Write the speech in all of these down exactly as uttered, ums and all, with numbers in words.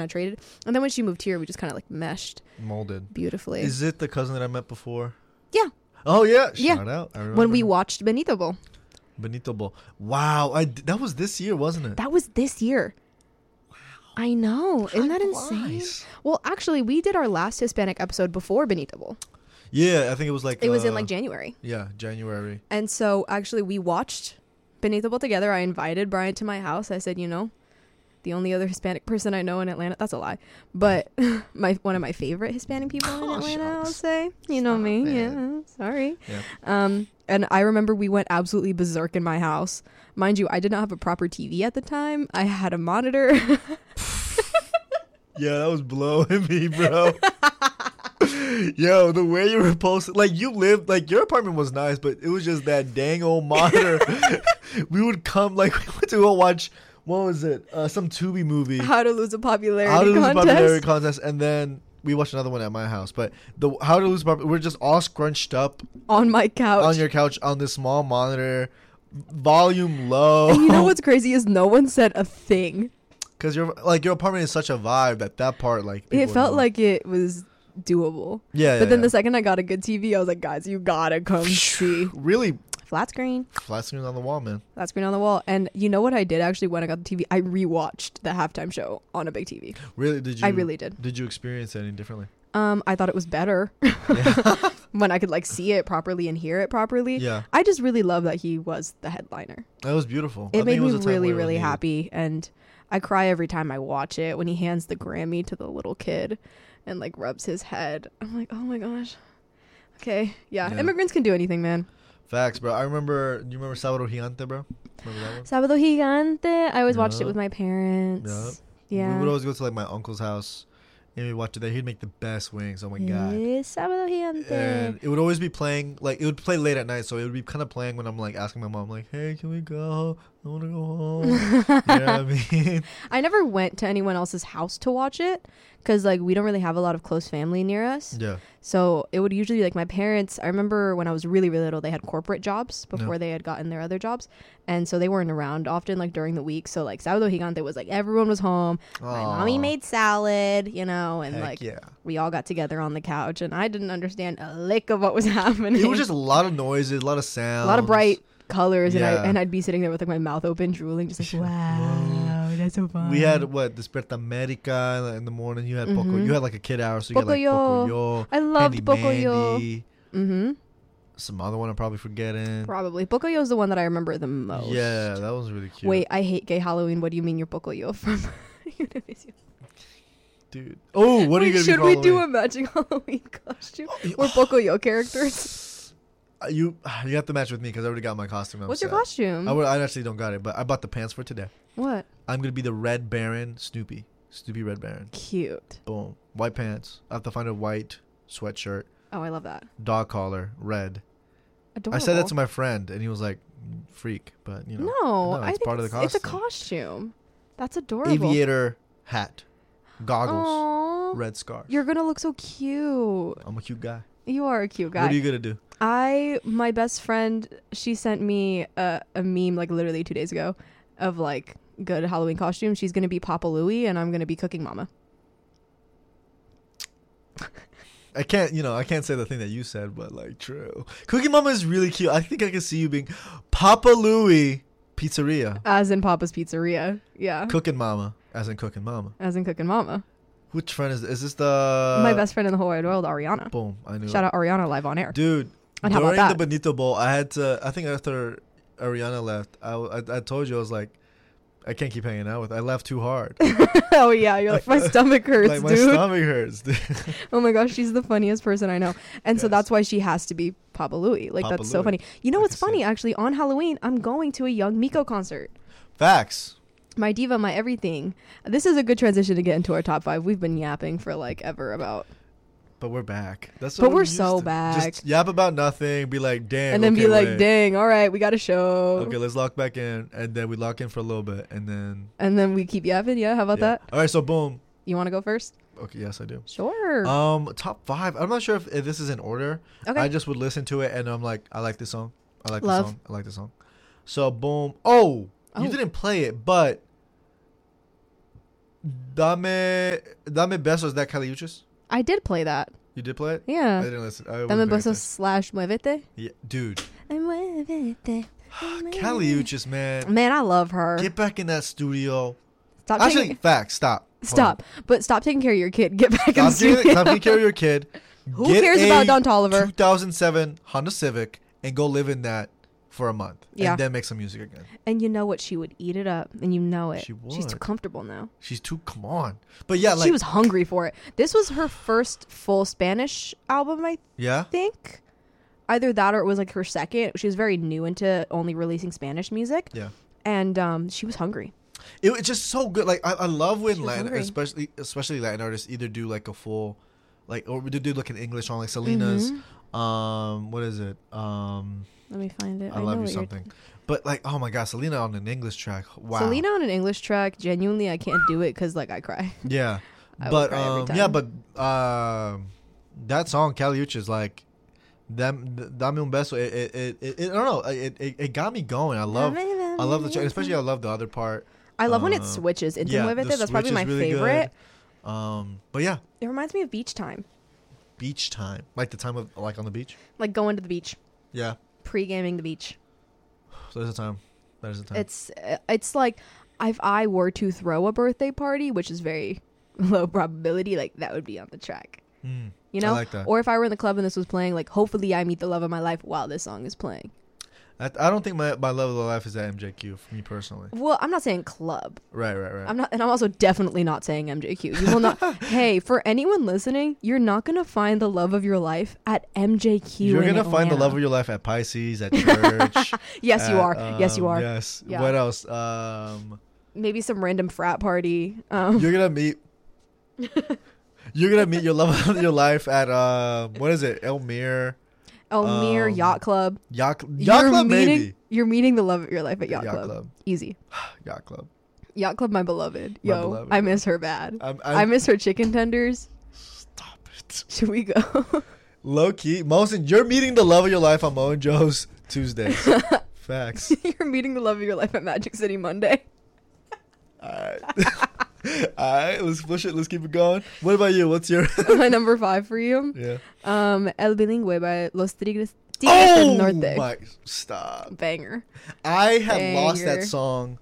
kind of traded. And then when she moved here, we just kind of like meshed. Molded. Beautifully. Is it the cousin that I met before? Yeah. Oh, yeah. Yeah. Shout out. I remember. When we watched Benito Bowl. Benito Bowl. Wow. I, that was this year, wasn't it? That was this year. Wow. I know. Isn't that insane? Nice. Well, actually, we did our last Hispanic episode before Benito Bowl. Yeah, I think it was like... It was uh, in like January. Yeah, January. And so actually we watched Benito Bowl together. I invited Brian to my house. I said, you know, the only other Hispanic person I know in Atlanta. That's a lie. But my one of my favorite Hispanic people in Oh, Atlanta, I'll shucks. say. You know Stop me. it. Yeah. Sorry. Yeah. Um, and I remember we went absolutely berserk in my house. Mind you, I did not have a proper T V at the time. I had a monitor. Yeah, that was blowing me, bro. Yo, the way you were posting, like you lived, like your apartment was nice, but it was just that dang old monitor. We would come, like we went to go watch, what was it? Uh, some Tubi movie. How to lose a popularity How to lose a contest. popularity contest, and then we watched another one at my house. But the How to lose popularity, we're just all scrunched up On my couch. on your couch on this small monitor, volume low. And you know what's crazy is no one said a thing. Because your like your apartment is such a vibe that that part like It people felt know. like it was doable. yeah, yeah But then yeah. the second I got a good T V, I was like, guys, you gotta come see. really Flat screen. flat screen on the wall, man. Flat screen on the wall. And you know what I did actually when I got the T V? I rewatched the halftime show on a big T V. Really? Did you? I really did. Did you experience it any differently? Um, I thought it was better Yeah. when I could like see it properly and hear it properly. Yeah. I just really love that he was the headliner. That was beautiful. I It think made was me a time where really, it was really needed. happy. And I cry every time I watch it when he hands the Grammy to the little kid and like rubs his head. I'm like, oh my gosh. Okay. Yeah. Yeah. Immigrants can do anything, man. Facts, bro. I remember. You remember Sábado Gigante, bro? Remember that one? Sábado Gigante. I always watched it Yup. with my parents. Yeah. We would always go to like my uncle's house, and we watch it there. He'd make the best wings. Oh my god. Yes, Sábado Gigante. And it would always be playing, like, it would play late at night, so it would be kind of playing when I'm, like, asking my mom, like, hey, can we go? I want to go home. You know what I mean? I never went to anyone else's house to watch it because, like, we don't really have a lot of close family near us. Yeah. So it would usually be, like, my parents. I remember when I was really, really little, they had corporate jobs before Yeah. they had gotten their other jobs. And so they weren't around often, like, during the week. So, like, Sábado Gigante was, like, everyone was home. My mommy Aw. made salad, you know, and, Heck like, yeah. we all got together on the couch. And I didn't understand a lick of what was happening. It was just a lot of noises, a lot of sounds. a lot of bright colors, and Yeah. I and I'd be sitting there with like my mouth open, drooling, just like, wow, that's so fun. We had, what, Desperta America in the morning. You had Poco. Mhm. You had, like, a kid hour, so you had, like, Pocoyo. Pocoyo. I loved Handy Pocoyo. Mandy, Mm-hmm. Some other one I'm probably forgetting. Probably Pocoyo is the one that I remember the most. Yeah, that was really cute. Wait, I hate gay Halloween. What do you mean you're Pocoyo from Univision? Dude. Oh, what are you Wait, going to be should we for do a Halloween? matching Halloween costume? you- We're Pocoyo characters. Uh, You you have to match with me because I already got my costume. I'm What's your sad. costume? I, would- I actually don't got it, but I bought the pants for today. What? I'm going to be the Red Baron Snoopy. Snoopy Red Baron. Cute. Boom. White pants. I have to find a white sweatshirt. Oh, I love that. Dog collar. Red. Adorable. I said that to my friend, and he was like, freak. But, you know. No, no, I it's think part of it's, the it's a costume. costume. That's adorable. Aviator hat. Goggles. Aww. Red scarf. You're gonna look so cute. I'm a cute guy. You are a cute guy. What are you going to do? I, my best friend, she sent me a, a meme like literally two days ago of like good Halloween costume. She's going to be Papa Louie and I'm going to be Cooking Mama. I can't, you know, I can't say the thing that you said, but like true. Cookie Mama is really cute. I think I can see you being Papa Louie Pizzeria. As in Papa's Pizzeria. Yeah. Cooking Mama, as in Cooking Mama. As in Cooking Mama. Which friend is is this the My best friend in the whole wide world, Ariana. Boom, I knew Shout it. out Ariana live on air. Dude, And how about during the that? Benito Bowl, I had to, I think after Ariana left, I, I, I told you, I was like, I can't keep hanging out with. I laughed too hard. Oh yeah, you're like, my stomach hurts, like my dude. stomach hurts. Dude. Oh my gosh, she's the funniest person I know. And so Yes. that's why she has to be Papa Louie. Like, Papa that's so Louie. funny. You know I what's can see funny? it. Actually, on Halloween, I'm going to a Young Miko concert. Facts. My diva, my everything. This is a good transition to get into our top five. We've been yapping for like ever about, But we're back. That's But what we're used so to. back. Just yap about nothing. Be like, damn. and then okay, be like, wait. dang, all right, we got a show. Okay, let's lock back in, and then we lock in for a little bit, and then. And then we keep yapping. Yeah, how about yeah. that? All right, so boom. You want to go first? Okay, yes, I do. Sure. Um, top five. I'm not sure if, if this is in order. Okay. I just would listen to it, and I'm like, I like this song. I like Love. this song. I like this song. So boom. Oh, Oh. you didn't play it, but Dame Dame Besos, is that Caliuchis? I did play that. You did play it? I Yeah. didn't listen. I Dame wasn't paying besos attention. slash muévete. Yeah, dude. Muévete. Caliuchis, man. Man, I love her. Get back in that studio. Stop Actually, taking, facts. Stop. Hold stop. But stop taking care of your kid. Get back in on. the Stop, taking, studio. stop taking care of your kid. Who Get cares a about Don Toliver? two thousand seven Honda Civic and go live in that for a month. Yeah. And then make some music again. And you know what? She would eat it up. And you know it. She She's too would. comfortable now. She's too, come on. But yeah, like. She was hungry for it. This was her first full Spanish album, I Yeah? think. Either that or it was like her second. She was very new into only releasing Spanish music. Yeah. And um, she was hungry. It was just so good. Like I, I love when She was Latin, hungry. especially especially Latin artists, either do like a full, like or they do like an English song, like Selena's. Mhm. Um, what is it? Um, Let me find it. I, I, love know you what you're- something. But like, oh my God, Selena on an English track. Wow. Selena on an English track, genuinely, I can't do it because like I cry. Yeah, I will but cry every um, time. yeah, but um, that song Caliuch is like, them Dame un beso. It, it, it, it, it I don't know. It, it, it got me going. I love, I love the track, especially I love the other part. I love when it Uh, switches into yeah, Muévete. the That's probably switch my is really favorite. good. Um, but yeah, It reminds me of beach time, beach time, like the time of like on the beach. like going to the beach, Yeah, pre-gaming the beach. so there's a time. There's a time. It's uh, it's like if I were to throw a birthday party, which is very low probability, like that would be on the track. Mm, You know, I like that. or if I were in the club and this was playing, like hopefully I meet the love of my life while this song is playing. I, I don't think my my level of life is at M J Q for me personally. Well, I'm not saying club. Right, right, right. I'm not, and I'm also definitely not saying M J Q. You will not. Hey, for anyone listening, you're not gonna find the love of your life at M J Q. You're in gonna find the Atlanta. love of your life at Pisces, at church. Yes, you at, are. Yes, you um, are. Yes. Yeah. What else? Um, Maybe some random frat party. Um, you're gonna meet. You're gonna meet your love of your life at um, what is it? Elmire Elmire um, Yacht Club. Yacht You're Yacht Club, meeting, maybe. You're meeting the love of your life at Yacht, Yacht Club. Club. Easy. Yacht Club. Yacht Club, my beloved. My Yo, beloved, I bro. miss her bad. I'm, I I'm, miss her chicken tenders. Stop it. Should we go? Low key, Mosin, you're meeting the love of your life on Mo and Joe's Tuesdays. Facts. You're meeting the love of your life at Magic City Monday. Alright. Alright, let's push it. Let's keep it going. What about you? What's your My number five for you. Yeah. Um, El Bilingüe by Los Tigres, Tigres del Norte. Oh my stop. Banger. I had lost that Banger. song.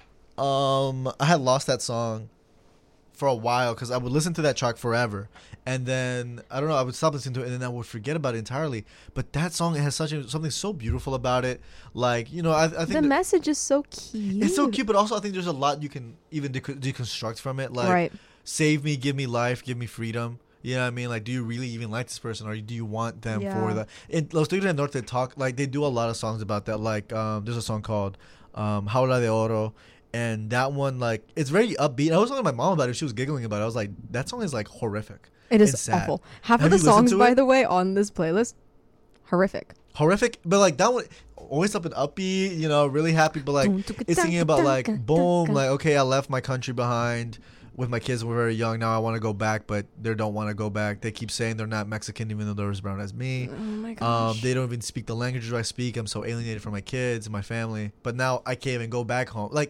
Um I had lost that song for a while because I would listen to that track forever. And then I don't know, I would stop listening to it and then I would forget about it entirely. But that song, it has such a, something so beautiful about it. Like, you know, I, I think The that- message is so cute. it's so cute, but also I think there's a lot you can even dec- deconstruct from it. Like, right. save me, give me life, give me freedom. You know what I mean? Like, do you really even like this person, or do you want them Yeah. for that? In Los Tigres del Norte, they talk like they do a lot of songs about that. Like, um, there's a song called um, "Jaula de Oro," and that one, like, it's very upbeat. I was telling my mom about it; she was giggling about it. I was like, that song is like horrific, It is and sad. awful. Half Have of the you listened songs, to by it? the way, on this playlist, horrific. horrific. But like that one, always up and upbeat. You know, really happy. But like, it's singing about like, boom, like, okay, I left my country behind. With my kids, we're very young now. I want to go back, but they don't want to go back. They keep saying they're not Mexican, even though they're as brown as me. Oh my Um, gosh. they don't even speak the languages I speak. I'm so alienated from my kids and my family. But now I can't even go back home. Like,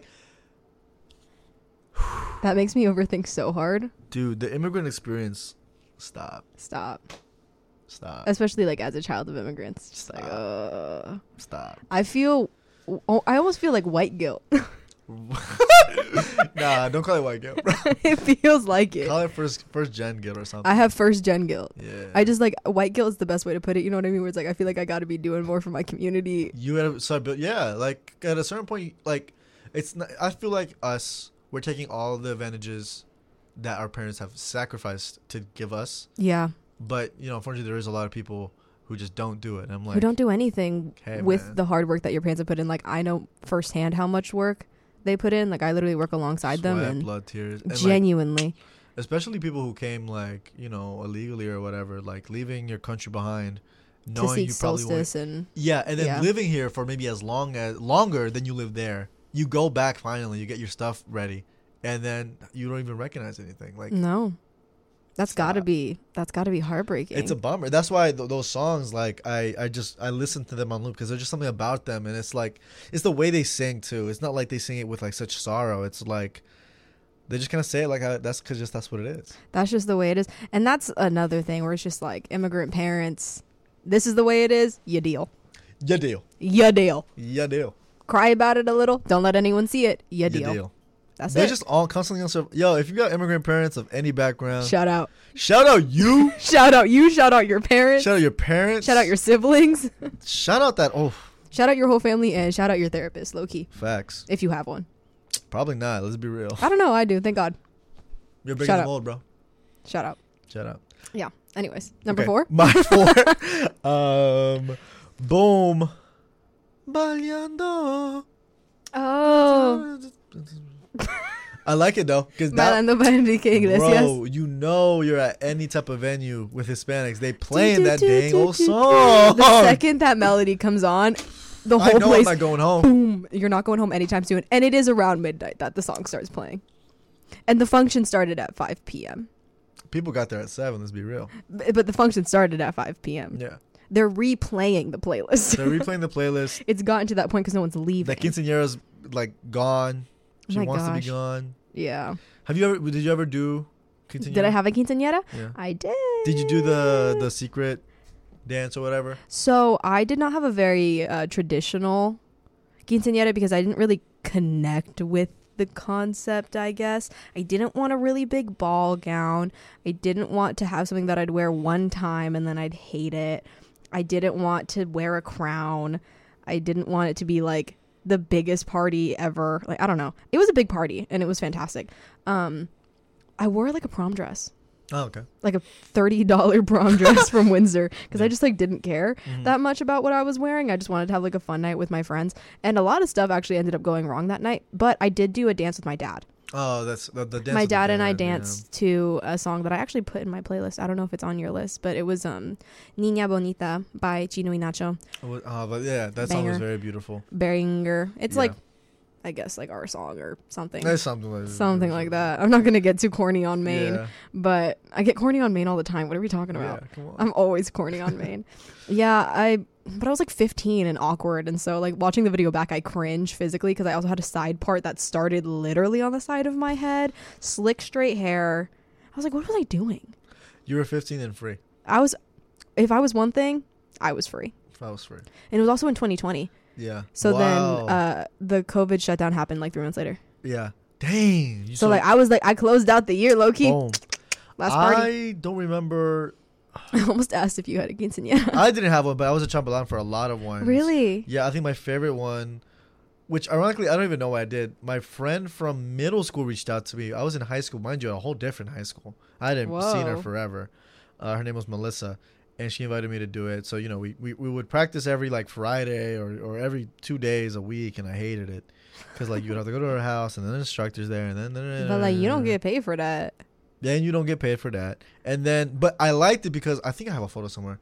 That makes me overthink so hard. dude, the immigrant experience. Stop. Stop. Stop. Especially like as a child of immigrants. Just like, Stop. uh, Stop. I feel, oh, I almost feel like white guilt. Nah, don't call it white guilt, bro. It feels like it. Call it first first gen guilt or something. I have first gen guilt. yeah. I just like white guilt is the best way to put it. You know what I mean? Where it's like I feel like I got to be doing more for my community. You have so but yeah, like at a certain point, like it's not. I feel like us, we're taking all the advantages that our parents have sacrificed to give us. Yeah. But you know, unfortunately, there is a lot of people who just don't do it. And I'm like, Who don't do anything Hey, with man. the hard work that your parents have put in. Like I know firsthand how much work they put in. Like I literally work alongside them sweat, and blood, tears, and like, genuinely. especially people who came like you know illegally or whatever, like leaving your country behind, To knowing seek you probably won't- solstice and yeah, and then Yeah. living here for maybe as long as longer than you live there. You go back finally, you get your stuff ready, and then you don't even recognize anything. Like no, that's got to Stop. be that's got to be heartbreaking. it's a bummer. That's why th- those songs, like I, I just I listen to them on loop because there's just something about them, and it's like it's the way they sing too. It's not like they sing it with like such sorrow. It's like They just kind of say it like how, that's because just that's what it is. That's just the way it is. And that's another thing where it's just like immigrant parents. This is the way it is. You deal. Ya deal. You deal. Ya deal. Cry about it a little. Don't let anyone see it. You Ya deal. deal. That's They're it. just all constantly on surf. Yo, if you got immigrant parents of any background, Shout out. shout out you. Shout out you. Shout out your parents. Shout out your parents. Shout out your siblings. Shout out that. Oh, Shout out your whole family and shout out your therapist, low key, facts. if you have one. Probably not. Let's be real. I don't know. I do. Thank God. You're breaking Shout the out. mold, bro. Shout out. Shout out. Yeah. Anyways, number Okay, four. My four. um, boom. Baleando. Oh. I like it though, because that, Bailando para Enrique Iglesias. bro, you know, you're at any type of venue with Hispanics, they playing that Do, do, dang do, old do, do. song. The second that melody comes on, the I whole know I'm place, not going home. boom. You're not going home anytime soon. And it is around midnight that the song starts playing. And the function started at five p.m. People got there at seven. Let's be real. B- But the function started at five p.m. Yeah, They're replaying the playlist. they're replaying the playlist. It's gotten to that point because no one's leaving. That quinceañera's like gone. Oh She my wants to gosh. be gone. Yeah. Have you ever? Did you ever do quinceañera? Did I have a quinceañera? Yeah. I did. Did you do the the secret dance or whatever? So I did not have a very uh, traditional quinceañera because I didn't really connect with the concept, I guess. I didn't want a really big ball gown. I didn't want to have something that I'd wear one time and then I'd hate it. I didn't want to wear a crown. I didn't want it to be like the biggest party ever. Like, I don't know. It was a big party and it was fantastic. Um, I wore like a prom dress. Oh, okay. Like a thirty dollars prom dress from Windsor because I just like didn't care Mhm. that much about what I was wearing. I just wanted to have like a fun night with my friends, and a lot of stuff actually ended up going wrong that night, but I did do a dance with my dad. Oh, that's the, the dance. My with the dad and I band, yeah. danced to a song that I actually put in my playlist. I don't know if it's on your list, but it was um Niña Bonita by Chino y Nacho. Oh, uh, but yeah, that song was Banger. very beautiful. Beringer. It's Yeah. like, I guess like our song or something. There's something like Something like that. I'm not gonna get too corny on Maine, Yeah. but I get corny on Maine all the time. What are we talking about? Yeah, come on. I'm always corny on Maine. Yeah, I but I was like fifteen and awkward, and so like watching the video back, I cringe physically because I also had a side part that started literally on the side of my head, slick straight hair. I was like, what was I doing? You were fifteen and free. I was, if I was one thing, I was free, If I was free. and it was also in twenty twenty. Yeah. So Wow. then uh, the COVID shutdown happened like three months later. Yeah. Dang. You So like I was like I closed out the year low key. boom. Last party. I don't remember. I almost asked if you had a quinceañera. I didn't have one, but I was a chambelán for a lot of ones. Really? Yeah, I think my favorite one, which ironically I don't even know why I did. My friend from middle school reached out to me. I was in high school, mind you, a whole different high school. I hadn't seen her Whoa. forever. Uh, her name was Melissa, and she invited me to do it. So you know, we, we, we would practice every like Friday or, or every two days a week, and I hated it because like you would have to go to her house, and then the instructors there, and then But like you don't get paid for that. then you don't get paid for that. And then, but I liked it because I think I have a photo somewhere.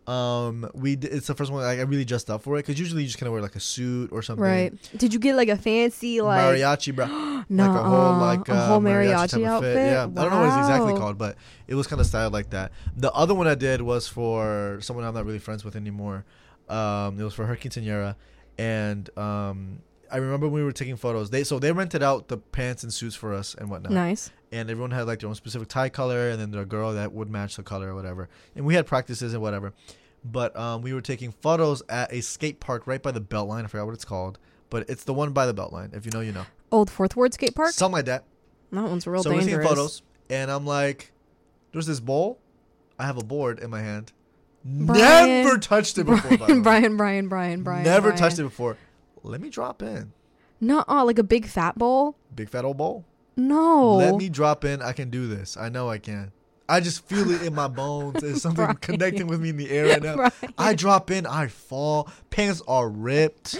Um, we d- it's the first one like, I really dressed up for it because usually you just kind of wear like a suit or something. Right. Did you get like a fancy like Mariachi, bro. no, like a whole like a uh, whole mariachi, mariachi, type of outfit? fit. Yeah, I don't know what it's exactly Wow. called, but it was kind of styled like that. The other one I did was for someone I'm not really friends with anymore. Um, it was for her quinceañera, and um, I remember when we were taking photos. They so they rented out the pants and suits for us and whatnot. Nice. And everyone had like their own specific tie color, and then their girl that would match the color or whatever. And we had practices and whatever. But um, we were taking photos at a skate park right by the Beltline. I forgot what it's called, but it's the one by the Beltline. If you know, you know. Old Fourth Ward Skate Park. Something like that. That one's real so dangerous. we're taking photos, and I'm like, "There's this bowl. I have a board in my hand. Brian- Never touched it before. by the way. Brian, Brian, Brian, Brian, Brian. Never Brian. touched it before. Let me drop in. No, uh, like a big fat bowl. Big fat old bowl. No. Let me drop in. I can do this. I know I can. I just feel it in my bones. There's something Brian. connecting with me in the air right now. Brian. I drop in. I fall. Pants are ripped.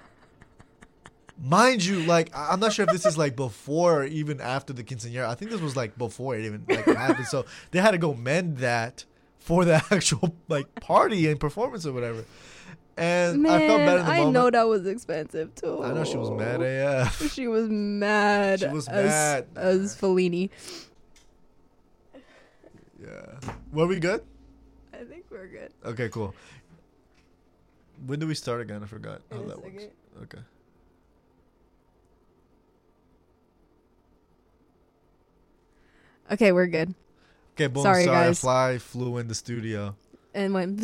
Mind you, like I- I'm not sure if this is like before or even after the quinceañera. I think this was like before it even like happened. So they had to go mend that for the actual like party and performance or whatever. And Man, I felt bad in the I moment. know that was expensive too. I know she was mad A F. She was mad. She was as, mad. as Fellini. Yeah. Were we good? I think we're good. Okay, cool. When do we start again? I forgot how In a that works. second. Okay. Okay, we're good. Okay, boom. Sorry, Sorry, guys. a fly flew in the studio. And went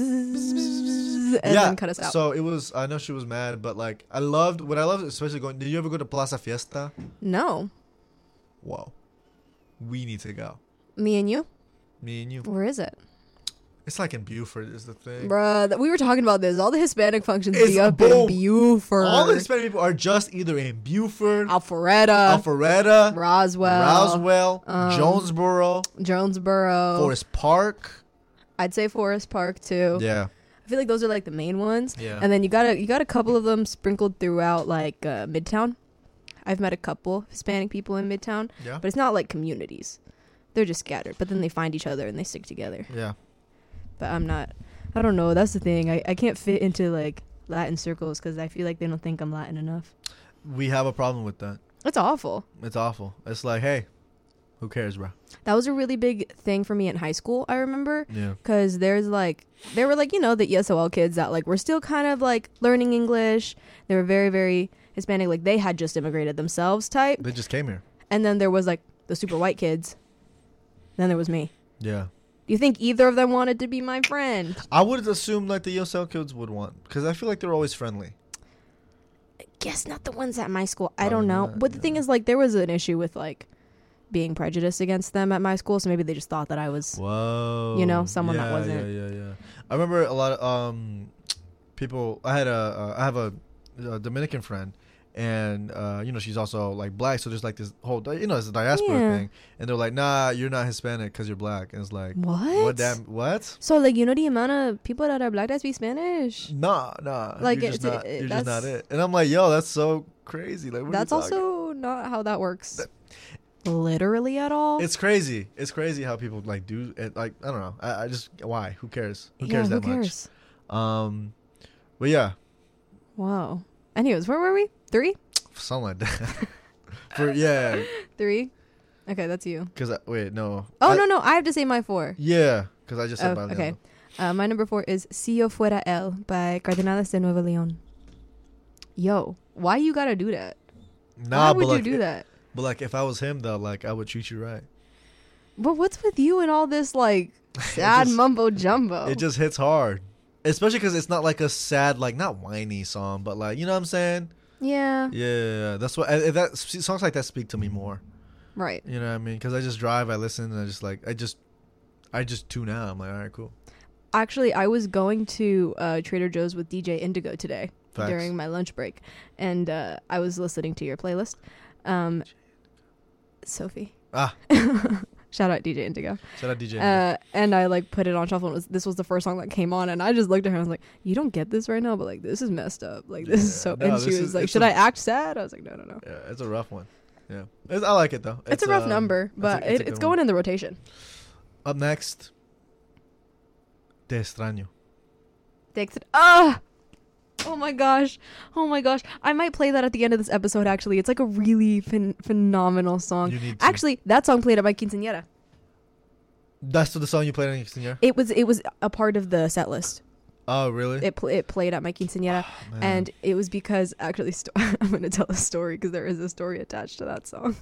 bzzz, and yeah. then cut us out. So it was. I know she was mad, but like I loved what I loved, especially going. Did you ever go to Plaza Fiesta? No. Whoa. We need to go. Me and you? Me and you. Where is it? It's like in Buford is the thing. Bruh, th- we were talking about this. All the Hispanic functions It's be up boom. in Buford. All the Hispanic people are just either in Buford, Alpharetta, Alpharetta, Roswell, Roswell, um, Jonesboro, Jonesboro, Forest Park. I'd say Forest Park too. Yeah. I feel like those are like the main ones. Yeah. And then you got a you got a couple of them sprinkled throughout like uh, Midtown. I've met a couple Hispanic people in Midtown, Yeah. but it's not like communities. They're just scattered, but then they find each other and they stick together. Yeah. But I'm not. I don't know. That's the thing. I, I can't fit into like Latin circles because I feel like they don't think I'm Latin enough. We have a problem with that. It's awful. It's awful. It's like, hey, who cares, bro? That was a really big thing for me in high school. I remember Yeah. because there's like there were like you know the E S O L kids that like were still kind of like learning English. They were very very Hispanic. Like they had just immigrated themselves type. They just came here. And then there was like the super white kids. Then there was me. Yeah. Do you think either of them wanted to be my friend? I would assume like the E S L kids would want, because I feel like they're always friendly. I guess not the ones at my school. I Probably don't know. not, But the yeah. thing is, like, there was an issue with like being prejudiced against them at my school, so maybe they just thought that I was. Whoa. You know, someone yeah, that wasn't. Yeah, yeah, yeah. I remember a lot of um people. I had a uh, I have a, a Dominican friend. And uh, you know, she's also like black, so there's like this whole, you know, it's a diaspora Yeah. thing. And they're like, nah, you're not Hispanic because you're black. And it's like, What? what damn what? So like you know the amount of people that are black that speak Spanish. Nah, nah. Like, you're just it's- not. it- You're just not that's- it. And I'm like, yo, that's so crazy. Like, what are you That's talking- also not how that works. Literally at all. It's crazy. It's crazy how people like do it. Like, I don't know. I, I just why? Who cares? Who yeah, cares who that cares? much? Um, but yeah, Wow. Anyways, where were we? Three? something like that. For yeah, Three? Okay, that's you. because wait, no. Oh I- no no, I have to say my four. Yeah, because I just said Oh, about okay. Uh, my number four is Si Yo Fuera Él by Cardenales de Nuevo León. Yo, why you gotta do that? Nah, why but would like, you do that? but like, if I was him though, like, I would treat you right. But what's with you and all this like sad just- mumbo jumbo? It just hits hard, especially because it's not like a sad, like not whiny song, but like, you know what I'm saying? yeah, Yeah, that's what. I, that songs like that speak to me more. right. You know what I mean? Because I just drive, I listen, and I just like, I just, I just tune out. I'm like, all right, cool. Actually, I was going to uh, Trader Joe's with D J Indigo today Facts. during my lunch break, and uh, I was listening to your playlist. Um, Sophie, Ah, shout out D J Indigo. shout out D J. Uh, and I like put it on shuffle. And it was, this was the first song that came on, and I just looked at her and I was like, "You don't get this right now, but like this is messed up. Like this is Yeah. so." No, and this she was is- like, it's "Should a- I act sad?" I was like, "No, no, no. Yeah, it's a rough one. Yeah, it's, I like it though. It's, a rough um, number, it's a- but it's a it, good it's one. going in the rotation." Up next, Te extraño. Thanks. Ah. Oh my gosh. Oh my gosh. I might play that at the end of this episode, actually. It's like a really phen- phenomenal song. You need to. Actually, that song played at my quinceañera. That's the song you played on your quinceañera? It was it was a part of the set list. Oh, really? It, pl- it played at my quinceañera. Oh, man. And it was because, actually, sto- I'm going to tell a story because there is a story attached to that song.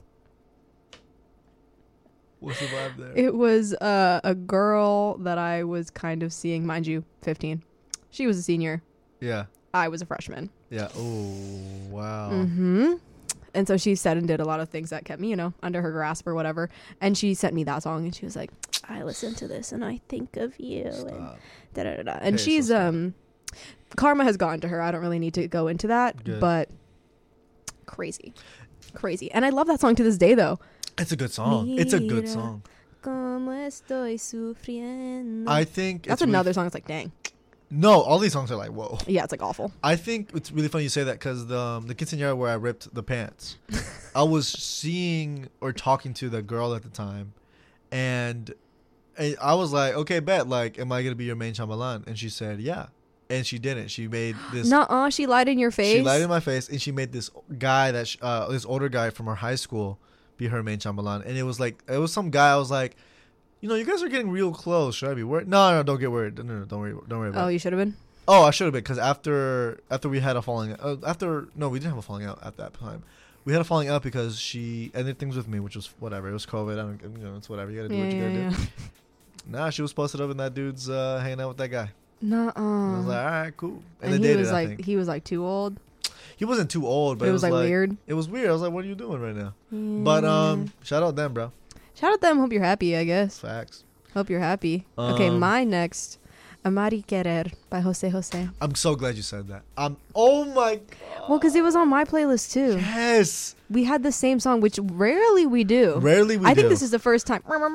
What's the vibe there? It was uh, a girl that I was kind of seeing, mind you, fifteen. She was a senior. yeah, I was a freshman. yeah. Oh, wow. Mm-hmm. And so she said and did a lot of things that kept me, you know, under her grasp or whatever. And she sent me that song and she was like, I listen to this and I think of you. And Stop. da da da da. And Hey, so she's, stop. um, karma has gotten to her. I don't really need to go into that, Good. but crazy. Crazy. And I love that song to this day, though. It's a good song. It's a good Mira. song. Como estoy sufriendo. I think That's it's really- another song. It's like, dang. No, all these songs are like, whoa. Yeah, it's like awful. I think it's really funny you say that because the um, the quinceañera where I ripped the pants, I was seeing or talking to the girl at the time, and, and I was like, okay, bet, like, am I gonna be your main chamalan? And she said, yeah, and she didn't. She made this. Nuh-uh, she lied in your face. She lied in my face, and she made this guy that sh- uh, this older guy from her high school be her main chamalan, and it was like it was some guy. I was like, you know, you guys are getting real close. Should I be worried? No, no, don't get worried. No, no, no don't worry, don't worry about Oh, it. you should have been? Oh, I should have been because after after we had a falling uh, after no, we didn't have a falling out at that time, we had a falling out because she ended things with me, which was whatever. It was COVID. I don't, you know, it's whatever. You gotta do Yeah, what you yeah, gotta yeah. do. Nah, she was posted up, and that dude's uh, hanging out with that guy. Nuh-uh. And I was like, all right, cool. and And, they he dated. was I like, think he was like too old. he wasn't too old, but It was like, weird. It was weird. I was like, what are you doing right now? But um, shout out them, bro. Shout out them. Hope you're happy. I guess. Facts. Hope you're happy. Okay, Um, my next, Amari Querer by Jose Jose. I'm so glad you said that. Um, oh my god. Well, because it was on my playlist too. Yes. We had the same song, which rarely we do. Rarely we I do. think this is the first time. Oh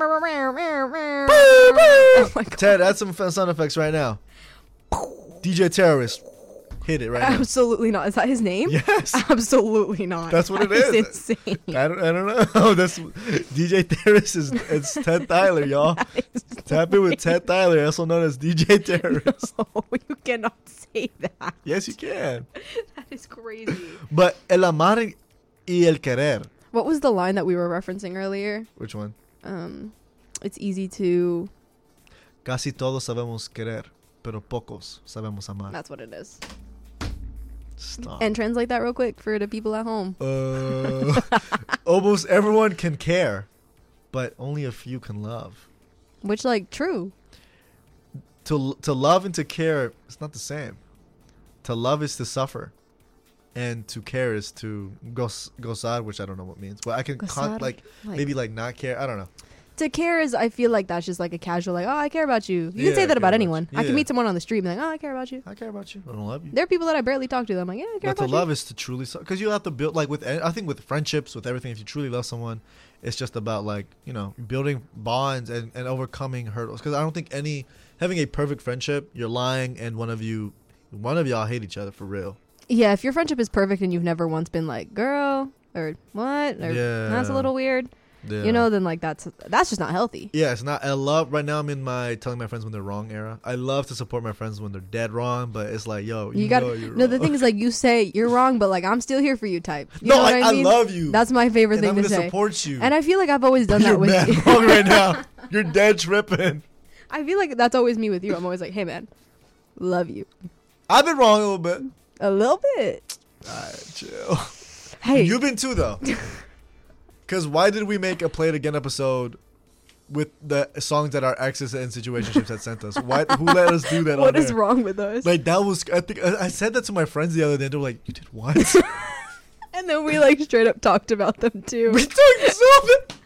my God. Ted, add some f- sound effects right now. D J Terrorist, hit it right now. Absolutely not. Is that his name? Yes. Absolutely not. That's what it That is. insane. I don't, I don't know. That's D J Terrorist is it's Ted Tyler, y'all. Tap in with Ted Tyler, also known as D J Terrorist. No, you cannot say that. Yes, you can. That is crazy. But el amar y el querer. What was the line that we were referencing earlier? Which one? Um, it's easy to. Casi todos sabemos querer, pero pocos sabemos amar. That's what it is. Stop. And translate that real quick for the people at home. Uh, almost everyone can care, but only a few can love. Which, like, true. To to love and to care, it's not the same. To love is to suffer, and to care is to goz, gozar, which I don't know what means. But I can con- Gozar? like, Like- maybe like not care. I don't know. To care is, I feel like that's just like a casual, like, oh, I care about you. You Yeah, can say I that care about about anyone. you. I can Yeah. meet someone on the street and be like, oh, I care about you. I care about you. I don't love you. There are people that I barely talk to. I'm like, yeah, I care But to about love you. is to truly, because you have to build like with I think with friendships, with everything. If you truly love someone, it's just about like you know building bonds and, and overcoming hurdles. Because I don't think any having a perfect friendship, you're lying, and one of you, one of y'all hate each other for real. Yeah, if your friendship is perfect and you've never once been like, girl, or what, or Yeah. that's a little weird, Yeah. you know, then like that's that's just not healthy. Yeah, it's not. I love right now. I'm in my telling my friends when they're wrong era. I love to support my friends when they're dead wrong, but it's like, yo, you, You got know to you're no. The wrong. thing is, like, you say you're wrong, but like I'm still here for you, type. You no, know what I, I, mean? I love you. That's my favorite and thing I'm to gonna say. support you. And I feel like I've always done you're that with mad you. wrong right now. You're dead tripping. I feel like that's always me with you. I'm always like, hey man, love you I've been wrong a little bit. a little bit. Alright, chill. Hey, You've been too though. Because why did we make a Play It Again episode with the songs that our exes and situationships had sent us? Why? Who let us do that? what on is air? wrong with us? Like that was. I think I I said that to my friends the other day. They were like, "You did what?" And then we like straight up talked about them too. we talking something.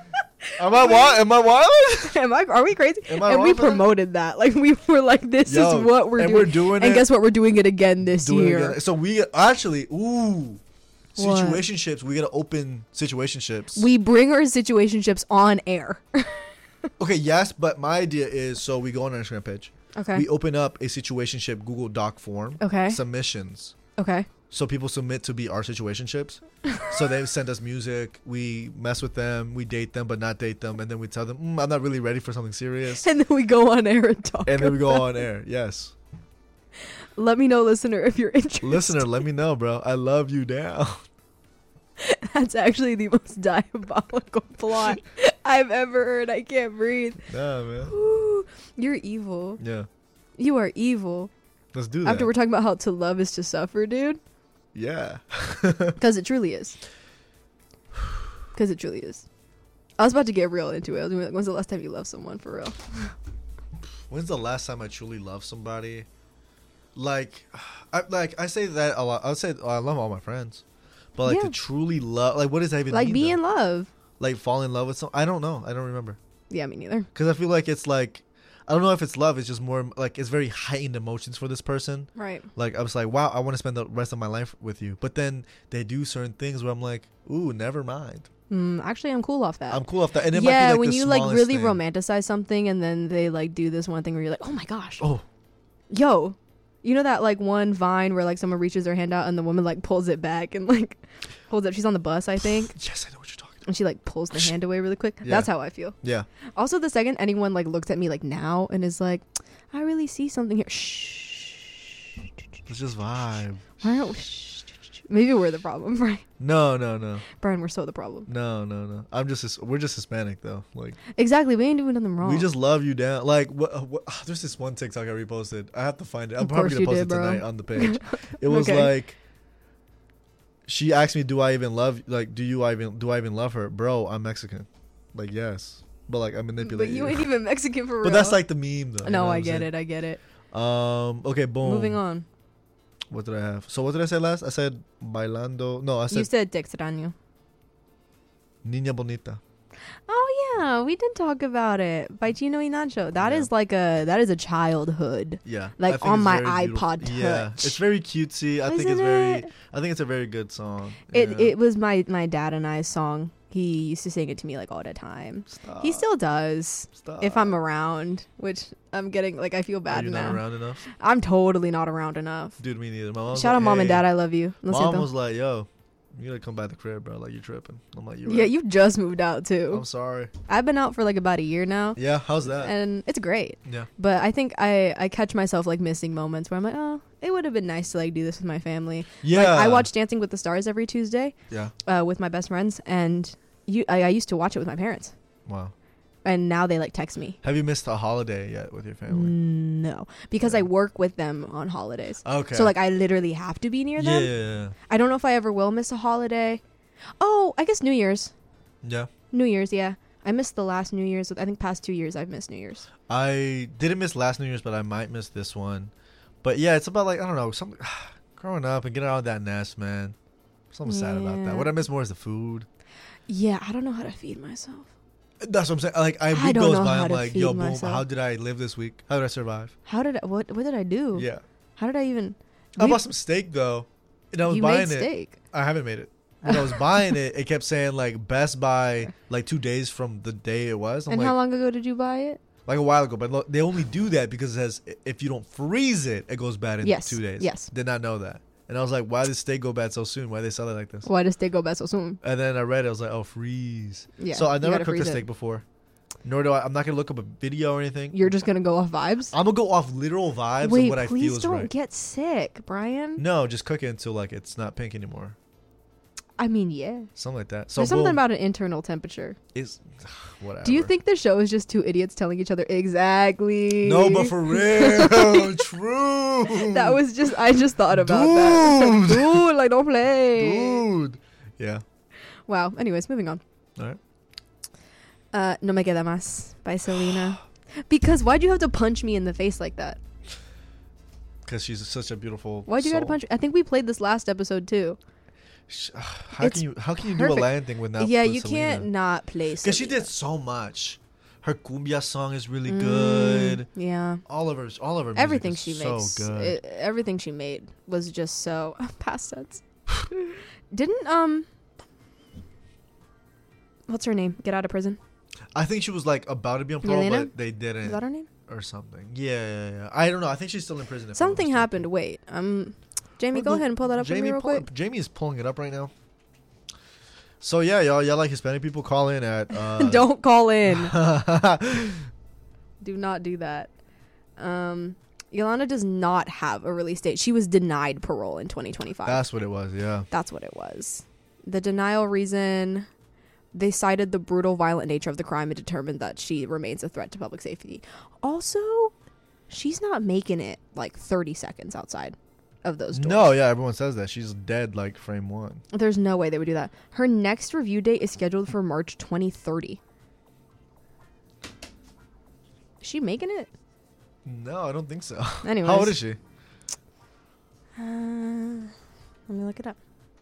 Am I wild? Am I wild? Am I? Are we crazy? Am I and wrong we for that? promoted that. Like we were like, this Yo, is what we're and doing. we're doing and it. guess what? We're doing it again this Doing it year. again. So we actually, ooh, What? situationships. We gotta open situationships. We bring our situationships on air. Okay, yes, but my idea is so we go on our Instagram page. Okay. We open up a situationship Google Doc form. Okay. Submissions. okay. So people submit to be our situationships. So they send us music. We mess with them. We date them, but not date them. And then we tell them, mm, I'm not really ready for something serious. And then we go on air and talk. And then we go about on air. Yes. it. Let me know, listener, if you're interested. Listener, let me know, bro. I love you down. That's actually the most diabolical plot I've ever heard. I can't breathe. Nah, man. Ooh, you're evil. Yeah. You are evil. Let's do that. After we're talking about how to love is to suffer, dude. Yeah. Because it truly is. Because it truly is. I was about to get real into it. I was gonna be like, when's the last time you loved someone for real? When's the last time I truly loved somebody? Like, I like I say that a lot. I would say I love all my friends, but like Yeah. to truly love, like, what does that even Like mean? be though? in love. Like fall in love with some. I don't know. I don't remember. Yeah, me neither. Because I feel like it's like, I don't know if it's love. It's just more like it's very heightened emotions for this person. Right. Like I was like, wow, I want to spend the rest of my life with you. But then they do certain things where I'm like, ooh, never mind. Mm, actually, I'm cool off that. I'm cool off that. And it might yeah, be like when the you like smallest really thing. romanticize something and then they like do this one thing where you're like, oh my gosh, Oh, yo, you know that like one Vine where like someone reaches their hand out and the woman like pulls it back and like holds it. She's on the bus, I think, yes, I know what you're talking about. and she like pulls the hand away really quick. Yeah. That's how I feel. Yeah. Also, the second anyone like looks at me like now and is like, I really see something here. Shh. It's just vibe. Why don't we? Shh. Maybe we're the problem, right? No, no, no, Brian, we're so the problem. no, no, no. I'm just his- we're just Hispanic though. Like Exactly. We ain't doing nothing wrong. we just love you down. Like what? what ah, there's this one TikTok I reposted. I have to find it. I'm Of probably course gonna you post did, it bro. tonight on the page. It was Okay. like she asked me, "Do I even love like? Do you even do I even love her, bro? I'm Mexican, like yes, but like I manipulate But you you. ain't even Mexican for real. But that's like the meme, though. you know No, what I I'm get saying? it. I get it. Um. Okay. Boom. Moving on. What did I have? So what did I say last? I said bailando. No, I said You said Te extraño. Niña Bonita. Oh yeah, we did talk about it by Chino y Nacho. That Yeah. is like a that is a childhood. Yeah. Like, I think on it's my very beautiful. iPod Yeah. Touch. It's very cutesy. I think Isn't it's very. it? I think it's a very good song. It Yeah. it was my my dad and I's song. He used to sing it to me like all the time. Stop. He still does Stop. if I'm around, which I'm getting like I feel Are bad you now. not around enough? I'm totally not around enough. Dude, me neither. My mom was Shout like, out mom and "Hey." dad, I love you. Lo Mom siento. was like, "Yo, you gotta come by the crib, bro. Like you tripping." I'm like, "You Yeah, right. you just moved out too. I'm sorry." I've been out for like about a year now, Yeah. How's that? and it's great. Yeah. But I think I I catch myself like missing moments where I'm like, oh, it would have been nice to like do this with my family. Yeah. Like, I watch Dancing with the Stars every Tuesday Yeah. uh, with my best friends, and you I, I used to watch it with my parents, Wow. and now they like text me. Have you missed a holiday yet with your family? No, because Yeah. I work with them on holidays. Okay. So like I literally have to be near yeah, them. yeah, yeah. I don't know if I ever will miss a holiday. Oh, I guess New Year's. Yeah. New Year's, yeah. I missed the last New Year's. I think past two years I've missed New Year's. I didn't miss last New Year's, but I might miss this one. But yeah, it's about like I don't know, something growing up and getting out of that nest, man. Something sad about that. Yeah. What I miss more is the food. Yeah, I don't know how to feed myself. That's what I'm saying. Like I, I week don't goes know by, how I'm to like, feed yo, boom, myself. how did I live this week? How did I survive? How did I, what what did I do? Yeah. How did I even? I we- bought some steak though. And I was you buying made it. steak. I haven't made it. When I was buying it, it kept saying like Best Buy like two days from the day it was. I'm And like, how long ago did you buy it? like a while ago, but lo- they only do that because it says if you don't freeze it, it goes bad in Yes. two days. Yes. Did not know that. And I was like, why did steak go bad so soon? Why they sell it like this? Why does steak go bad so soon? And then I read it. I was like, oh, freeze. Yeah. So I you never gotta cooked a freeze it. steak before. Nor do I. I'm not gonna look up a video or anything. You're just gonna go off vibes. I'm gonna go off literal vibes Wait, of what I please feel is don't right. get sick, Brian. No, just cook it until like it's not pink anymore. I mean, yeah. Something like that. So There's something boom, about an internal temperature. is whatever. Do you think the show is just two idiots telling each other exactly? No, but for real, true. That was just I just thought about that. Dude. Dude, like don't play. dude. Yeah. Wow. Anyways, moving on. All right. Uh, No Me Queda Más by Selena. Because why'd you have to punch me in the face like that? Because she's such a beautiful. Why'd you gotta soul. punch? I think we played this last episode too. Sh- How It's can you? How can you do a perfect. Latin thing with not? yeah, with you Selena? can't not play. Because she Selena. did so much. Her cumbia song is really Mm, good. Yeah. All of her, all of her. Music Everything is she so makes, good. it- everything she made was just so past tense. Didn't um, what's her name? Get out of prison. I think she was like about to be on parole, Yelena? but they didn't, Is that her name? or something. Yeah, yeah, yeah. I don't know. I think she's still in prison. if I'm not Something mistaken. happened. Wait, um, Jamie, Well, go the- ahead and pull that up for Jamie me real pull- quick. Jamie is pulling it up right now. So yeah, y'all, y'all like Hispanic people, call in at. Uh, Don't call in. Do not do that. Um, Yolanda does not have a release date. She was denied parole in twenty twenty-five. That's what it was. Yeah. That's what it was. The denial reason, they cited the brutal, violent nature of the crime and determined that she remains a threat to public safety. Also, she's not making it like thirty seconds outside of those doors. No, yeah, everyone says that she's dead like frame one. There's no way they would do that. Her next review date is scheduled for March twenty thirty. Is she making it? No, I don't think so. Anyways. How old is she? Uh, let me look it up.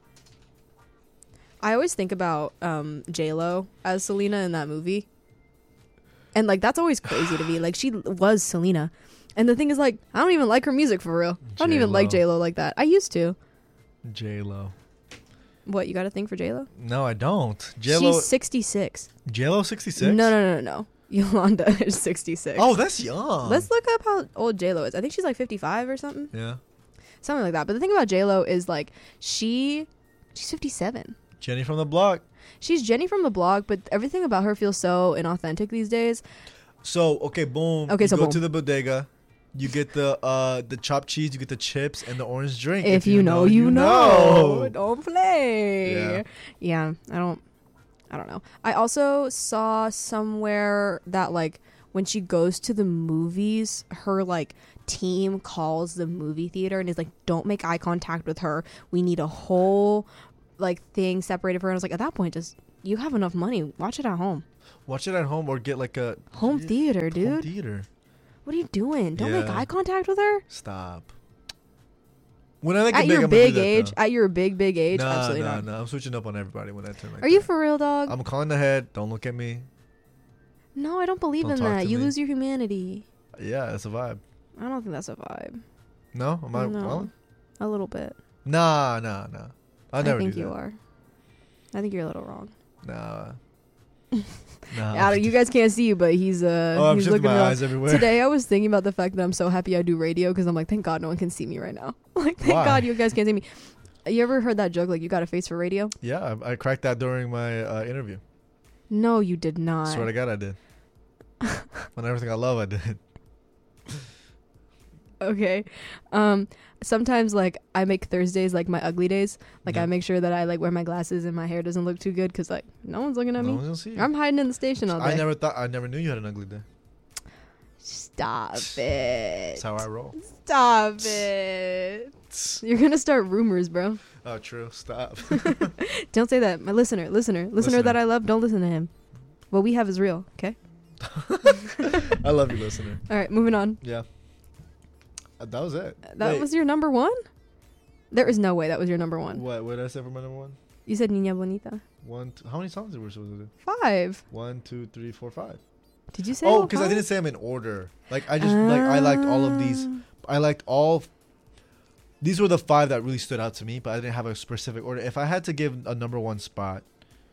I always think about um, J-Lo as Selena in that movie. And, like, that's always crazy to me. Like, she was Selena. And the thing is, like, I don't even like her music for real. I don't even like J-Lo. J-Lo like that. I used to. J Lo. What, you got a thing for J-Lo? No, I don't. J Lo. She's sixty-six. J Lo sixty six. No, no, no, no, no. Yolanda is sixty-six. Oh, that's young. Let's look up how old J-Lo is. I think she's, like, fifty-five or something. Yeah. Something like that. But the thing about J-Lo is, like, she... She's fifty-seven. Jenny from the block. She's Jenny from the blog, but everything about her feels so inauthentic these days. So okay, boom. Okay, you so go boom. to the bodega. You get the uh the chopped cheese. You get the chips and the orange drink. If, you, know, you know. Don't play. Yeah. Yeah, I don't I don't know. I also saw somewhere that like when she goes to the movies, her like team calls the movie theater and is like, don't make eye contact with her. We need a whole like thing separated for her. And I was like, at that point, just you have enough money, watch it at home. Watch it at home or get like a home yeah, theater, dude. Home theater. What are you doing? Don't Yeah. make eye contact with her. Stop. When I like At big, your I'm gonna do big that, age, though. at your big big age, Nah, absolutely nah, not. nah. I'm switching up on everybody when I turn like Are you that. for real, dog? I'm calling the head. Don't look at me. No, I don't believe Don't in talk that. to You me. lose your humanity. Yeah, that's a vibe. I don't think that's a vibe. No, am I No. wrong? A little bit. Nah, nah, nah. I I never think do you that. are. I think you're a little wrong. Nah. nah. Yeah, you guys can't see you, but he's uh oh, I'm he's shifting looking my around. eyes everywhere. Today I was thinking about the fact that I'm so happy I do radio because I'm like, thank God no one can see me right now. Like, thank Why? God you guys can't see me. You ever heard that joke, like, you got a face for radio? Yeah, I, I cracked that during my uh, interview. No, you did not. Swear to God, I did. On everything I love, I did. Okay. Um, sometimes, like, I make Thursdays, like, my ugly days. Like, Yeah. I make sure that I, like, wear my glasses and my hair doesn't look too good because, like, no one's looking at No me. one's gonna see you. I'm hiding in the station all day. I never thought. I never knew you had an ugly day. Stop it. That's how I roll. Stop it. You're going to start rumors, bro. Oh, true. Stop. Don't say that. My listener, listener, listener Listener. that I love, don't listen to him. What we have is real, okay? I love you, listener. All right, moving on. Yeah. Uh, that was it. That Wait, was your number one? There is no way that was your number one. What? What did I say for my number one? You said Niña Bonita. One. Two, how many songs were we supposed to do? Five. One, two, three, four, five. Did you say Oh, all because I five? didn't say them in order. Like I just like I liked all of these. I liked all. These were the five that really stood out to me, but I didn't have a specific order. If I had to give a number one spot,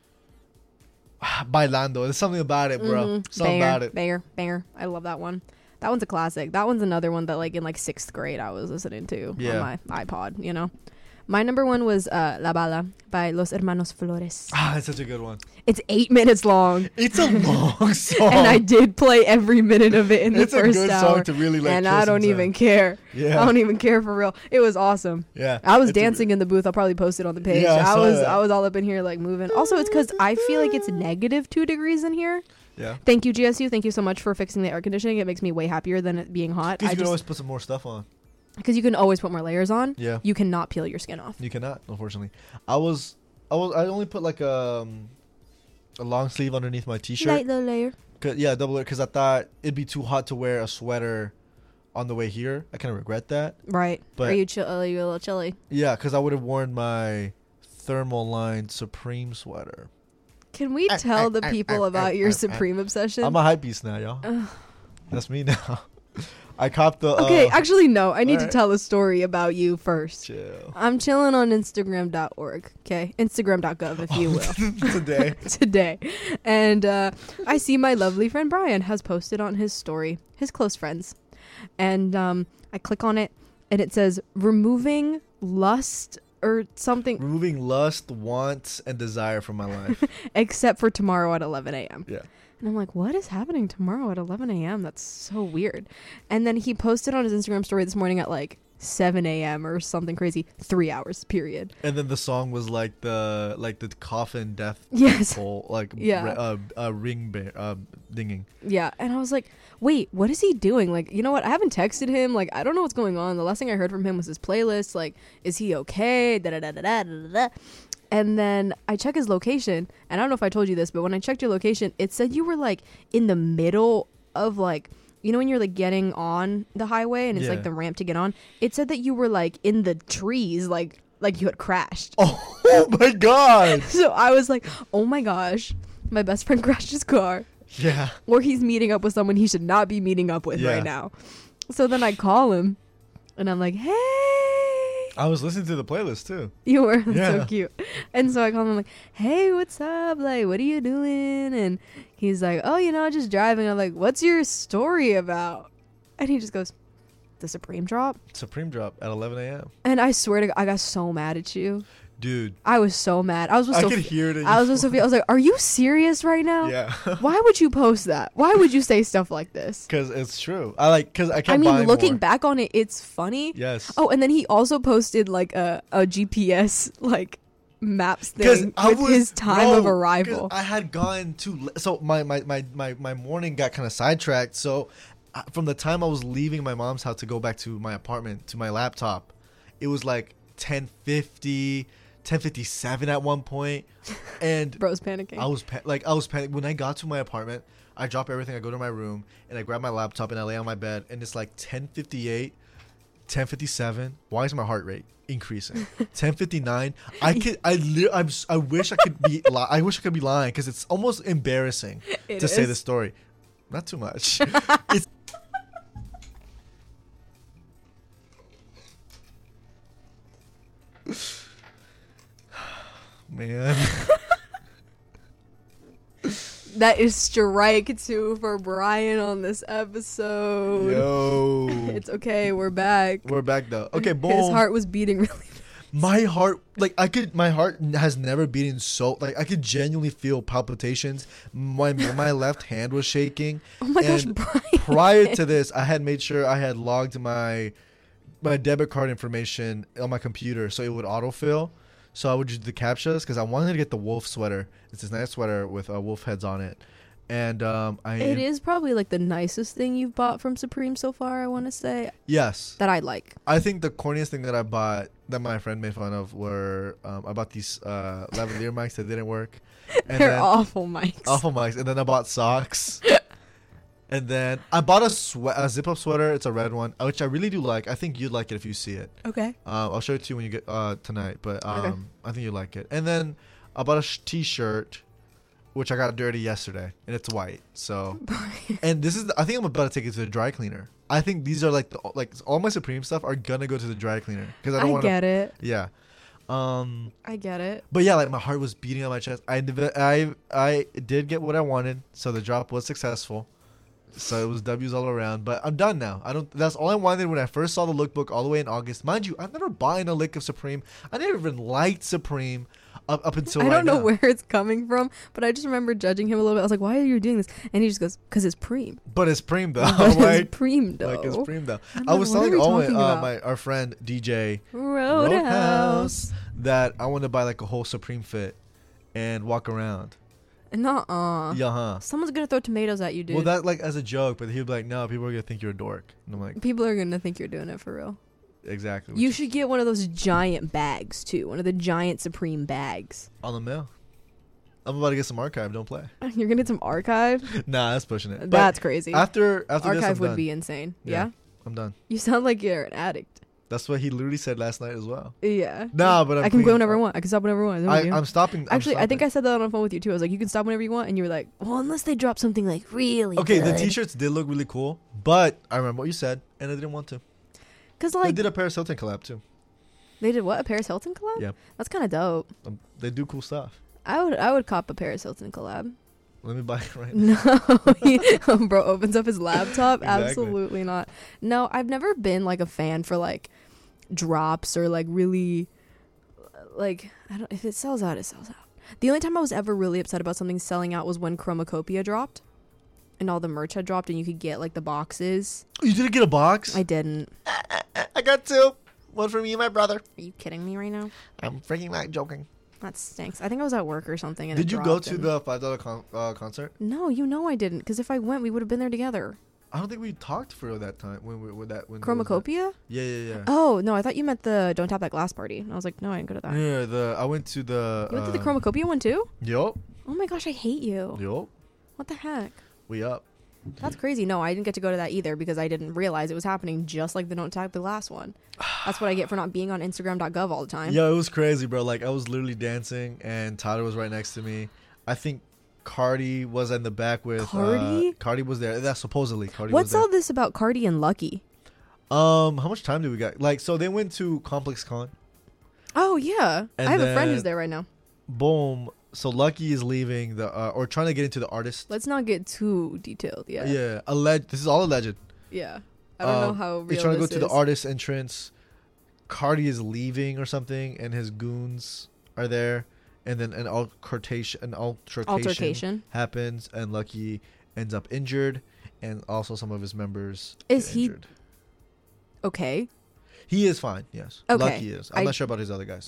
Bailando. There's something about it, bro. Mhm. Something banger, about it. Banger, banger. I love that one. That one's a classic. That one's another one that, like, in like sixth grade, I was listening to Yeah. on my iPod. You know, my number one was uh, La Bala by Los Hermanos Flores. Ah, it's such a good one. It's eight minutes long, It's a long song. and I did play every minute of it in the it's a first good hour. song to really like. and kill I don't some even time. care. Yeah. I don't even care for real. It was awesome. Yeah. I was It's a- dancing in the booth. I'll probably post it on the page. Yeah, I I, saw was that. I was all up in here like moving. Also, it's because I feel like it's negative two degrees in here. Yeah. Thank you, G S U. Thank you so much for fixing the air conditioning. It makes me way happier than it being hot. Because I you can just always put some more stuff on. because you can always put more layers on. Yeah. You cannot peel your skin off. You cannot, unfortunately. I was, I was, I only put like a, um, a long sleeve underneath my t-shirt. Light little layer. Cause, yeah, double it because I thought it'd be too hot to wear a sweater on the way here. I kind of regret that. Right. But- Are you chill? Are you a little chilly? Yeah, because I would have worn my thermal lined Supreme sweater. Can we Uh, tell uh, the uh, people uh, about uh, your uh, Supreme obsession? I'm a hype beast now, y'all. Ugh. That's me now. I copped the. Okay, uh, actually, no. I need to alright. tell a story about you first. chill. I'm chilling on Instagram dot org, okay? Instagram dot gov, if you will. Today. Today. And uh, I see my lovely friend Brian has posted on his story, his close friends. And um, I click on it, and it says, removing lust or something, Removing lust, wants, and desire from my life. except for tomorrow at eleven a.m. Yeah. And I'm like, what is happening tomorrow at eleven a.m.? That's so weird. And then he posted on his Instagram story this morning at like seven a.m. or something crazy. Three hours, period. And then the song was like the like the coffin death Yes. toll, like Yeah. re- uh, uh, ring bear, uh, dinging. Yeah. And I was like, wait, what is he doing? Like, you know what? I haven't texted him. Like, I don't know what's going on. The last thing I heard from him was his playlist. Like, is he okay? Da da da da da da da. And then I check his location, and I don't know if I told you this, but when I checked your location, it said you were like in the middle of like, you know, when you're like getting on the highway and it's Yeah. like the ramp to get on. It said that you were like in the trees, like like you had crashed. Oh my god! So I was like, oh my gosh, my best friend crashed his car, Yeah. or he's meeting up with someone he should not be meeting up with Yeah. right now. So then I call him, and I'm like, hey. I was listening to the playlist too. You were. That's Yeah. so cute. And so I call him, I'm like, hey, what's up? Like, what are you doing? And he's like, oh, you know, just driving. I'm like, what's your story about? And he just goes, the Supreme drop. Supreme drop at eleven a.m. And I swear to God, I got so mad at you. Dude, I was so mad. I was with I Sophia. could hear it. In I was your with Sophia. I was like, are you serious right now? Yeah. Why would you post that? Why would you say stuff like this? Because it's true. I like, because I kept I mean, buying looking more. back on it, it's funny. Yes. Oh, and then he also posted like a, a G P S like maps Because thing I with was his time bro, of 'cause arrival. I had gone too. li- So my my my my, my morning got kind of sidetracked. So uh, from the time I was leaving my mom's house to go back to my apartment to my laptop, it was like ten fifty, ten fifty-seven at one point, and Bro's panicking. I was pa- like I was panic when I got to my apartment. I drop everything. I go to my room and I grab my laptop and I lay on my bed and it's like ten fifty-eight, ten fifty-seven. Why is my heart rate increasing? ten fifty-nine. I could. I. Li- I'm. s- I wish I could be. Li- I wish I could be lying because it's almost embarrassing It to say is. this story. Not too much. It's. Man. That is strike two for Brian on this episode. Yo. It's okay. We're back. We're back though. Okay, boom. His heart was beating really My heart, like I could, my heart has never beaten so, like I could genuinely feel palpitations. My my left hand was shaking. Oh my gosh, And Brian. prior to this, I had made sure I had logged my my debit card information on my computer so it would autofill. So I would use the captchas because I wanted to get the wolf sweater. It's this nice sweater with uh, wolf heads on it, and um, I It is probably like the nicest thing you've bought from Supreme so far, I want to say. yes. That I like. I think the corniest thing that I bought that my friend made fun of were um, I bought these uh, lavalier mics that didn't work. And They're then, awful mics. awful mics, and then I bought socks. And then I bought a sweat, a zip up sweater. It's a red one, uh, which I really do like. I think you'd like it if you see it. Okay. Uh, I'll show it to you when you get uh, tonight. But um, Okay. I think you like it. And then I bought a sh- t-shirt, which I got dirty yesterday, and it's white. So, and this is the, I think I'm about to take it to the dry cleaner. I think these are like the, like all my Supreme stuff are gonna go to the dry cleaner because I I, don't want to. get it. Yeah. Um. I get it. But yeah, like my heart was beating on my chest. I I I did get what I wanted, so the drop was successful. So it was W's all around. But I'm done now. I don't. That's all I wanted when I first saw the lookbook all the way in August. Mind you, I've never bought a lick of Supreme. I never even liked Supreme up up until I right don't know now. where it's coming from, but I just remember judging him a little bit. I was like, why are you doing this? And he just goes, because it's Preem. But it's Preem though. But like, it's Preem, though. like it's Preem though. I'm I like, was what are telling we Owen, talking uh, about? my our friend D J Roadhouse. Roadhouse, that I want to buy like a whole Supreme fit and walk around. Nuh-uh. Yeah, huh? Someone's going to throw tomatoes at you, dude. Well, that like as a joke, but he'd be like, "No, people are gonna think you're a dork." And I'm like, People are going to think you're doing it for real. "Exactly." You should get one of those giant bags, too. One of the giant Supreme bags. on the mail. I'm about to get some archive. Don't play. You're going to get some archive? Nah, that's pushing it. But That's crazy. after after this, Archive I'm would done. be insane. Yeah. Yeah? I'm done. You sound like you're an addict. That's what he literally said last night as well. Yeah. Nah, but I'm I can go clean. whenever I want. I can stop whenever I want. I, I'm stopping. I'm Actually, I think stopping. I said that on the phone with you too. I was like, you can stop whenever you want, and you were like, well, unless they drop something like really Okay, the good. t-shirts did look really cool, but I remember what you said, and I didn't want to. Because They like did a Paris Hilton collab too. they did what, a Paris Hilton collab? Yeah. That's kind of dope. Um, they do cool stuff. I would I would cop a Paris Hilton collab. Let me buy it right now. No, he, bro opens up his laptop. Exactly. Absolutely not. No, I've never been like a fan for like drops or like really like I don't. If it sells out, it sells out. The only time I was ever really upset about something selling out was when Chromacopia dropped, and all the merch had dropped, and you could get like the boxes. You didn't get a box? I didn't. I got two. One for me and my brother. Are you kidding me right now? I'm freaking not joking. That stinks. I think I was at work or something. And Did it you go dropped to and- the five dollar con- uh, concert? No, you know I didn't. Because if I went, we would have been there together. I don't think we talked for that time when we with that when Chromacopia? Yeah, yeah, yeah. Oh no, I thought you meant the Don't Tap That Glass party. And I was like, no, I didn't go to that. Yeah, the I went to the. You went to the uh, Chromacopia one too? Yup, Oh my gosh, I hate you. yup. What the heck? We up. That's crazy. No, I didn't get to go to that either because I didn't realize it was happening just like the Don't Tap the Glass one. That's what I get for not being on Instagram dot gov all the time. Yo, it was crazy, bro. Like I was literally dancing, and Tyler was right next to me. I think Cardi was in the back with Cardi? Uh, Cardi was there. That's supposedly Cardi. What's was there. all this about Cardi and Lucky? Um, how much time do we got? Like, so they went to Complex Con. Oh yeah, And I have a friend who's then- there right now. Boom. So Lucky is leaving the uh, or trying to get into the artist. Let's not get too detailed. Yeah, yeah. Yeah, alleged. This is all alleged. I don't know Um, how real He's trying to go this to the is. artist entrance. Cardi is leaving or something, and his goons are there, and then an altercation, an altercation, Altercation. happens, and Lucky ends up injured, and also some of his members Is get he- injured. Okay. He is fine. Yes, Okay. Lucky is. I'm I- not sure about his other guys though.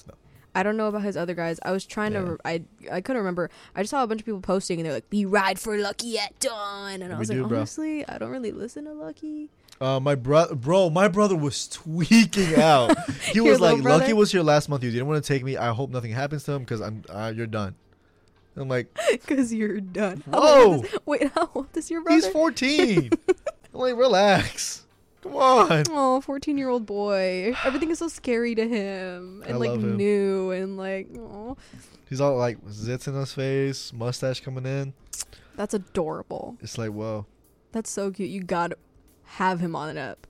I don't know about his other guys. I was trying Yeah. to. I I couldn't remember. I just saw a bunch of people posting, and they're like, "We ride for Lucky at dawn," and I We was do, like, bro. honestly, I don't really listen to Lucky. Uh, my brother, bro, my brother was tweaking out. He Your was like, little brother? "Lucky was here last month. You didn't want to take me. I hope nothing happens to him because I'm, uh, you're done." I'm like, Because you're done. How Whoa. old is- Wait, how old is your brother? he's fourteen. I'm like, relax. Come on. Oh, fourteen-year-old boy. Everything is so scary to him. And, I like, love him. new. And, like, oh. He's all like zits in his face, mustache coming in. That's adorable. It's like, whoa. That's so cute. You gotta have him on an app.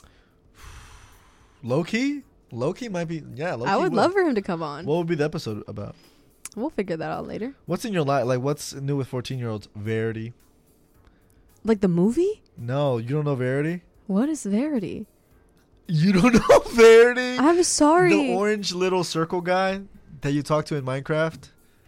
Low key? Low key might be, yeah. Low I would love for him to come on. What would be the episode about? We'll figure that out later. What's in your life? Like, what's new with fourteen year olds? Verity. Like the movie? No, you don't know Verity? What is Verity? You don't know Verity? I'm sorry. The orange little circle guy that you talk to in Minecraft?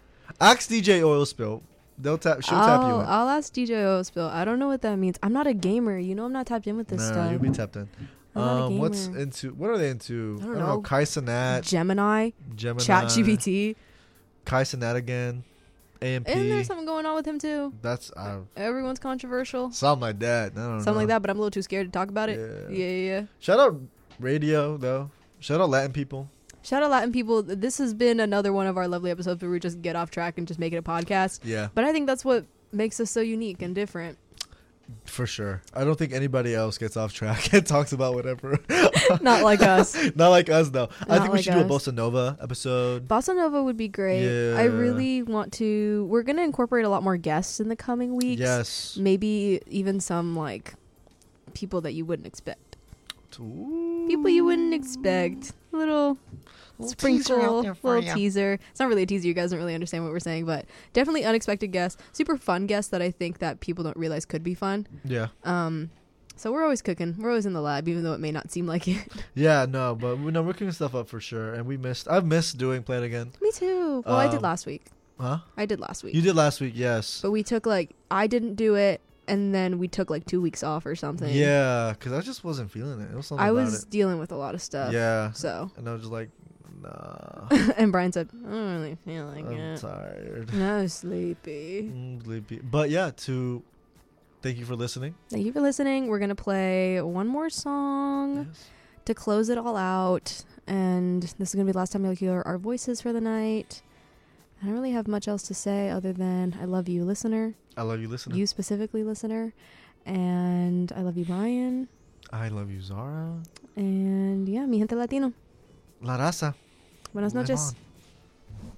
Ask D J Oil Spill. They'll tap. She'll I'll, tap you in. I'll ask D J Ospill. I don't know what that means. I'm not a gamer. You know I'm not tapped in with this No, stuff. you'll be tapped in. I'm not a Um, what's gamer. into? What are they into? I don't know. Kai Cenat, Gemini, Gemini, ChatGPT. Kai Cenat again, A M P. And there's something going on with him too. That's uh, Everyone's controversial. something like that. I don't Something know. like that, but I'm a little too scared to talk about it. Yeah. Yeah, yeah, yeah. Shout out radio though. Shout out Latin people. Shout out Latin people. This has been another one of our lovely episodes where we just get off track and just make it a podcast. Yeah, But I think that's what makes us so unique and different. for sure. I don't think anybody else gets off track and talks about whatever. Not like us. Not like us though. I Not think we like should do a us. Bossa Nova episode. Bossa Nova would be great. Yeah. I really want to. We're going to incorporate a lot more guests in the coming weeks. Yes. Maybe even some like people that you wouldn't expect. Ooh. People you wouldn't expect. Little Little sprinkle, teaser out there for little ya. teaser. It's not really a teaser. You guys don't really understand what we're saying, but definitely unexpected guests. Super fun guests that I think that people don't realize could be fun. Yeah. Um, so we're always cooking. We're always in the lab, even though it may not seem like it. Yeah, no, but we, no, we're cooking stuff up for sure, and we missed. I've missed doing Play It Again. Me too. Well, I did Um, last week. Huh? I did last week. You did last week, yes. But we took like I didn't do it, and then we took like two weeks off or something. Yeah, because I just wasn't feeling it. It was something I about was it. dealing with a lot of stuff. Yeah, So, and I was just like, nah, and Brian said, "I don't really feel like I'm it. tired. I'm sleepy." I'm sleepy. But yeah, to thank you for listening. Thank you for listening. We're gonna play one more song Yes. to close it all out, and this is gonna be the last time you'll hear our voices for the night. I don't really have much else to say other than I love you, listener. I love you, listener. You specifically, listener. And I love you, Brian. I love you, Zara. And yeah, mi gente latino. La raza. Buenas Live noches. on.